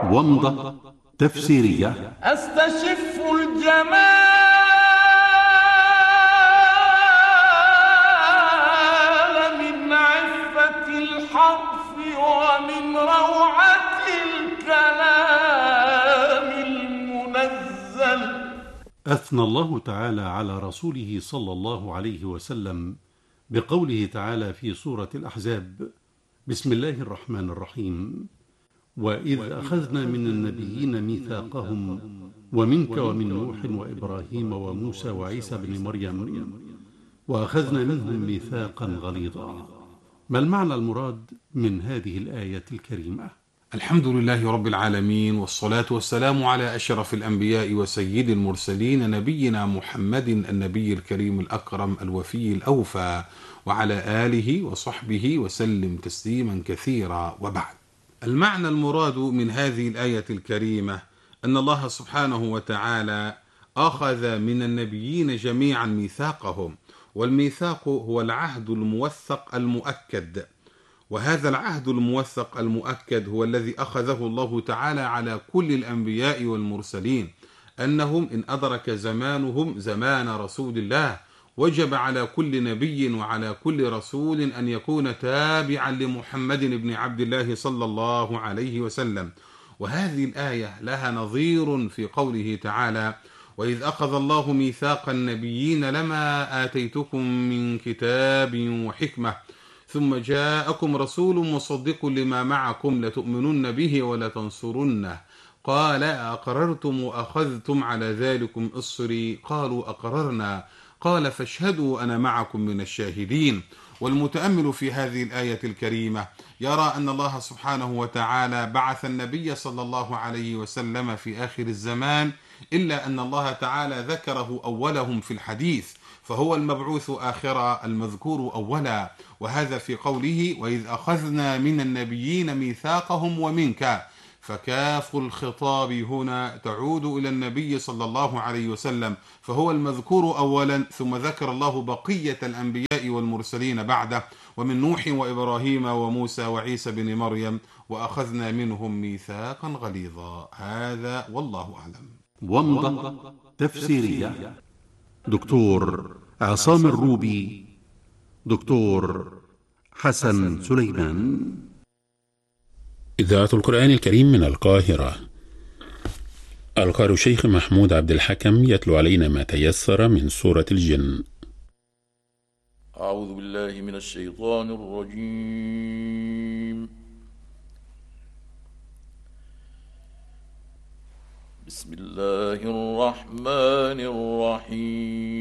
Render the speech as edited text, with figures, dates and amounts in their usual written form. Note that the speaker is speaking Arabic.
ومضة تفسيرية. أستشف الجمال من عفة الحرف ومن روعة الكلام المنزل. أثنى الله تعالى على رسوله صلى الله عليه وسلم بقوله تعالى في سورة الأحزاب: بسم الله الرحمن الرحيم: وإذ أخذنا من النبيين ميثاقهم ومنك ومن نوح وإبراهيم وموسى وعيسى بن مريم وأخذنا منهم ميثاقا غليظا. ما المعنى المراد من هذه الآية الكريمة؟ الحمد لله رب العالمين، والصلاة والسلام على أشرف الأنبياء وسيد المرسلين، نبينا محمد النبي الكريم الأكرم الوفي الأوفى، وعلى آله وصحبه وسلم تسليما كثيرا. وبعد، المعنى المراد من هذه الآية الكريمة أن الله سبحانه وتعالى أخذ من النبيين جميعا ميثاقهم، والميثاق هو العهد الموثق المؤكد، وهذا العهد الموثق المؤكد هو الذي أخذه الله تعالى على كل الأنبياء والمرسلين، أنهم إن أدرك زمانهم زمان رسول الله وجب على كل نبي وعلى كل رسول أن يكون تابعا لمحمد بن عبد الله صلى الله عليه وسلم. وهذه الآية لها نظير في قوله تعالى: وإذ أخذ الله ميثاق النبيين لما آتيتكم من كتاب وحكمة ثم جاءكم رسول مصدق لما معكم لتؤمنن به ولتنصرنه قال أقررتم وأخذتم على ذلكم إصري قالوا أقررنا قال فاشهدوا أنا معكم من الشاهدين. والمتأمل في هذه الآية الكريمة يرى أن الله سبحانه وتعالى بعث النبي صلى الله عليه وسلم في آخر الزمان، إلا أن الله تعالى ذكره أولهم في الحديث، فهو المبعوث آخرا المذكور أولا. وهذا في قوله: وإذ أخذنا من النبيين ميثاقهم ومنك، فكاف الخطاب هنا تعود إلى النبي صلى الله عليه وسلم، فهو المذكور أولا، ثم ذكر الله بقية الأنبياء والمرسلين بعده، ومن نوح وإبراهيم وموسى وعيسى بن مريم وأخذنا منهم ميثاقا غليظا. هذا والله أعلم. ومضة تفسيرية. دكتور عصام الروبي، دكتور حسن سليمان. إذاعة القرآن الكريم من القاهرة. القارئ الشيخ محمود عبد الحكم يتلو علينا ما تيسر من سورة الجن. أعوذ بالله من الشيطان الرجيم. بسم الله الرحمن الرحيم.